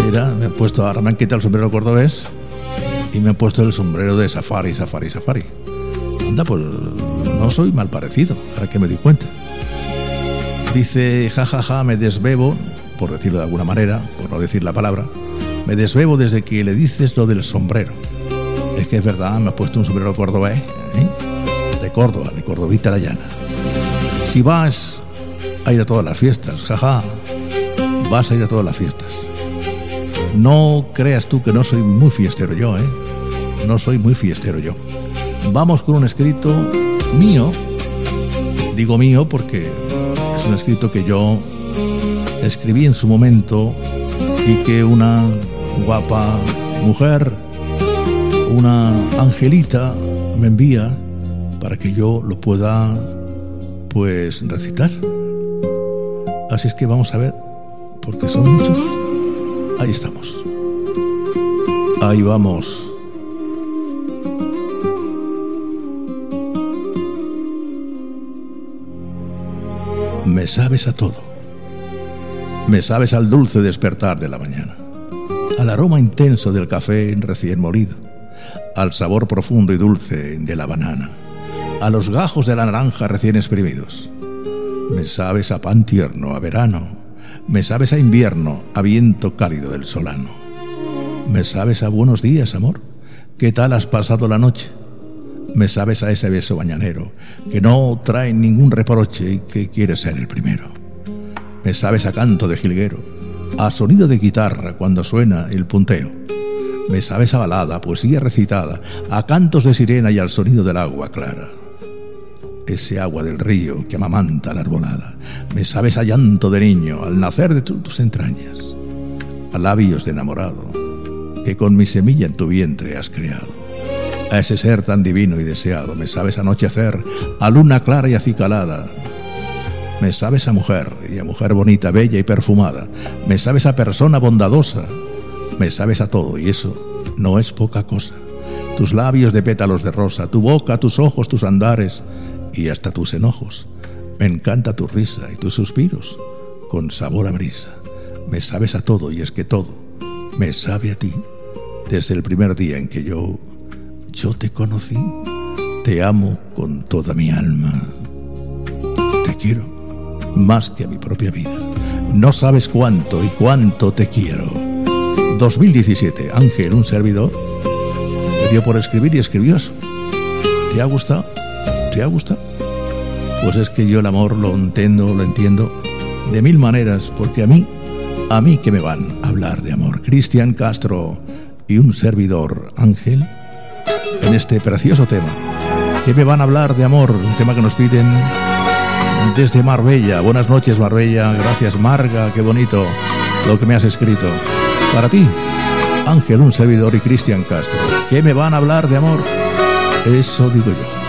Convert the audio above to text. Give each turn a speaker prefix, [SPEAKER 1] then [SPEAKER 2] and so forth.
[SPEAKER 1] Mira, ahora me han quitado el sombrero cordobés y me han puesto el sombrero de safari. Anda, pues no soy mal parecido, ahora que me di cuenta. Dice, jajaja, me desbebo, por decirlo de alguna manera, por no decir la palabra, me desbebo desde que le dices lo del sombrero. Es que es verdad, me ha puesto un sombrero cordobés, de Córdoba, de Cordovita la Llana. Si vas a ir a todas las fiestas, jaja, vas a ir a todas las fiestas. No creas tú que no soy muy fiestero yo, no soy muy fiestero yo. Vamos con un escrito mío, digo mío porque es un escrito que yo escribí en su momento y que una guapa mujer, una angelita, me envía para que yo lo pueda, pues, recitar. Así es que vamos a ver, porque son muchos. Ahí estamos. Ahí vamos. Me sabes a todo. Me sabes al dulce despertar de la mañana, al aroma intenso del café recién molido, al sabor profundo y dulce de la banana, a los gajos de la naranja recién exprimidos. Me sabes a pan tierno, a verano. Me sabes a invierno, a viento cálido del solano. Me sabes a buenos días, amor. ¿Qué tal has pasado la noche? Me sabes a ese beso mañanero que no trae ningún reproche y que quiere ser el primero. Me sabes a canto de jilguero, a sonido de guitarra cuando suena el punteo. Me sabes a balada, poesía recitada, a cantos de sirena y al sonido del agua clara. Ese agua del río que amamanta la arbolada. Me sabes a llanto de niño al nacer de tus entrañas, a labios de enamorado que con mi semilla en tu vientre has creado. A ese ser tan divino y deseado me sabes anochecer, a luna clara y acicalada. Me sabes a mujer, y a mujer bonita, bella y perfumada. Me sabes a persona bondadosa. Me sabes a todo, y eso no es poca cosa. Tus labios de pétalos de rosa, tu boca, tus ojos, tus andares y hasta tus enojos. Me encanta tu risa y tus suspiros con sabor a brisa. Me sabes a todo, y es que todo me sabe a ti. Desde el primer día en que yo te conocí, te amo con toda mi alma. Te quiero más que a mi propia vida. No sabes cuánto y cuánto te quiero. 2017, Ángel, un servidor, le dio por escribir y escribió eso. ¿Te ha gustado? ¿Te ha gustado? Pues es que yo el amor lo entiendo de mil maneras, porque a mí que me van a hablar de amor. Cristian Castro y un servidor, Ángel, en este precioso tema. ¿Qué me van a hablar de amor? Un tema que nos piden desde Marbella. Buenas noches, Marbella. Gracias, Marga. Qué bonito lo que me has escrito. Para ti, Ángel, un servidor y Cristian Castro. ¿Qué me van a hablar de amor? Eso digo yo.